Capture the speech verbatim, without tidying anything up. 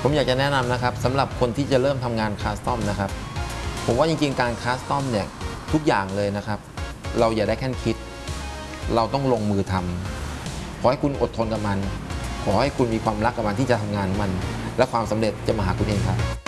ผมอยากจะแนะนำนะครับสำหรับคนที่จะเริ่มทำงานคัสตอมนะครับผมว่าจริงๆการคัสตอมเนี่ยทุกอย่างเลยนะครับเราอย่าได้แค่คิดเราต้องลงมือทำขอให้คุณอดทนกับมันขอให้คุณมีความรักกับมันที่จะทำงานมันและความสำเร็จจะมาหาคุณเองครับ